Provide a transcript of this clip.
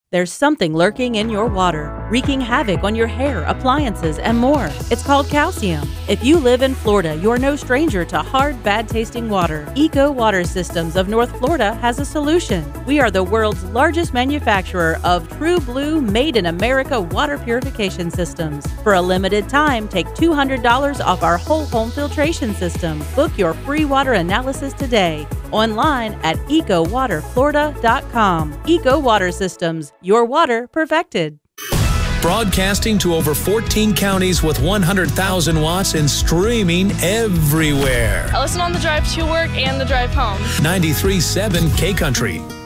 There's something lurking in your water, wreaking havoc on your hair, appliances, and more. It's called calcium. If you live in Florida, you're no stranger to hard, bad-tasting water. Eco Water Systems of North Florida has a solution. We are the world's largest manufacturer of True Blue made-in-America water purification systems. For a limited time, take $200 off our whole home filtration system. Book your free water analysis today. Online at ecowaterflorida.com. Eco Water Systems, your water perfected. Broadcasting to over 14 counties with 100,000 watts and streaming everywhere. I listen on the drive to work and the drive home. 93.7 K Country.